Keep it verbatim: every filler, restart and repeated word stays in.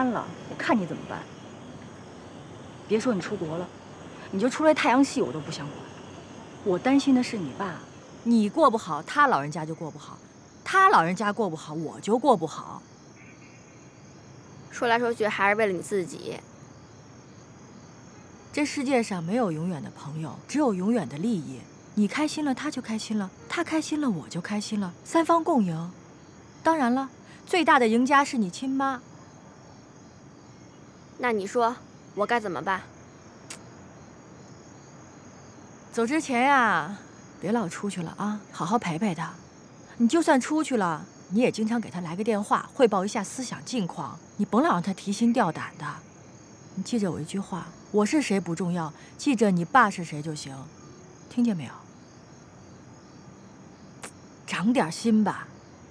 翻了，我看你怎么办。别说你出国了，你就出来太阳系我都不想管。我担心的是你爸， 你过不好，他老人家就过不好；他老人家过不好，我就过不好。 说来说去还是为了你自己。 这世界上没有永远的朋友，只有永远的利益。你开心了，他就开心了；他开心了，我就开心了，三方共赢。当然了，最大的赢家是你亲妈。 那你说我该怎么办？ 走之前呀，别老出去了啊，好好陪陪他。你就算出去了，你也经常给他来个电话，汇报一下思想近况。你甭老让他提心吊胆的。你记着我一句话：我是谁不重要，记着你爸是谁就行。听见没有？长点心吧。